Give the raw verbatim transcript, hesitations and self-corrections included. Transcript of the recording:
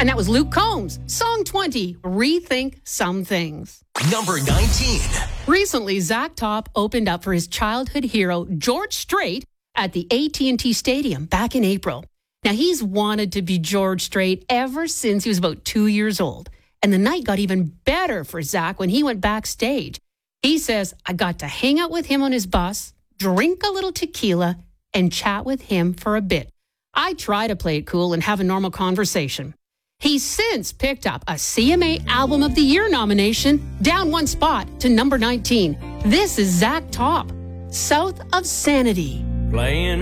And that was Luke Combs. Song twenty, Rethink Some Things. Number nineteen. Recently, Zach Top opened up for his childhood hero, George Strait, at the A T and T Stadium back in April. Now, he's wanted to be George Strait ever since he was about two years old. And the night got even better for Zach when he went backstage. He says, I got to hang out with him on his bus, drink a little tequila, and chat with him for a bit. I try to play it cool and have a normal conversation. He's since picked up a C M A Album of the Year nomination, down one spot to number nineteen. This is Zach Top, South of Sanity. Playing